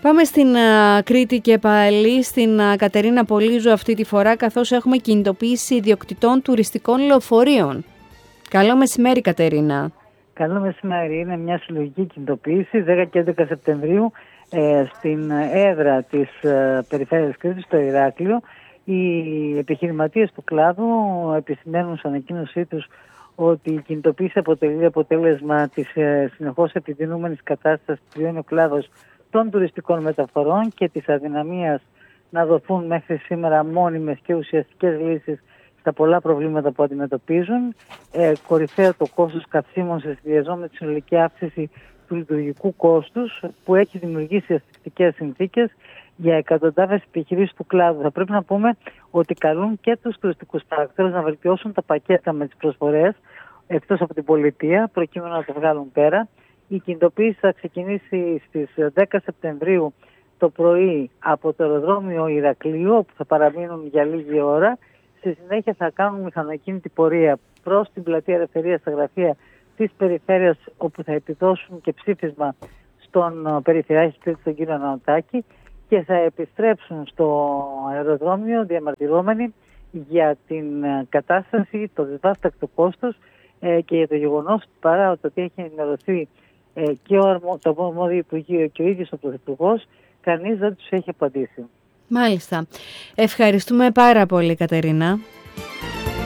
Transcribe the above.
Πάμε στην Κρήτη και πάλι στην Κατερίνα Πολύζου αυτή τη φορά, καθώς έχουμε κινητοποίηση ιδιοκτητών τουριστικών λεωφορείων. Καλό μεσημέρι, Κατερίνα. Καλό μεσημέρι. Είναι μια συλλογική κινητοποίηση 10 και 11 Σεπτεμβρίου στην έδρα της Περιφέρειας Κρήτης, στο Ηράκλειο. Οι επιχειρηματίες του κλάδου επισημαίνουν στην ανακοίνωσή τους ότι η κινητοποίηση αποτελεί αποτέλεσμα της συνεχώς επιδεινούμενης κατάστασης που βιώνει ο κλάδος των τουριστικών μεταφορών και της αδυναμίας να δοθούν μέχρι σήμερα μόνιμες και ουσιαστικές λύσεις στα πολλά προβλήματα που αντιμετωπίζουν. Κορυφαίο το κόστος καυσίμων σε συνδυασμό με τη συνολική αύξηση του λειτουργικού κόστους που έχει δημιουργήσει ασφυκτικές συνθήκες για εκατοντάδες επιχειρήσεις του κλάδου. Θα πρέπει να πούμε ότι καλούν και τους τουριστικούς πράκτορες να βελτιώσουν τα πακέτα με τις προσφορές εκτός από την πολιτεία προκειμένου να το βγάλουν πέρα. Η κινητοποίηση θα ξεκινήσει στις 10 Σεπτεμβρίου το πρωί από το αεροδρόμιο Ηρακλείου, όπου θα παραμείνουν για λίγη ώρα. Στη συνέχεια θα κάνουν μηχανοκίνητη πορεία προς την πλατεία Ελευθερίας στα γραφεία της Περιφέρειας, όπου θα επιδώσουν και ψήφισμα στον Περιφερειάρχη Κρήτης, τον κύριο Ανωτάκη, και θα επιστρέψουν στο αεροδρόμιο διαμαρτυρόμενοι για την κατάσταση, το δυσβάστακτο κόστος και για το γεγονός παρά το ότι έχει ενημερωθεί και το αρμόδιο Υπουργείο και ο ίδιος ο Πρωθυπουργός, κανείς δεν τους έχει απαντήσει. Μάλιστα. Ευχαριστούμε πάρα πολύ, Κατερίνα.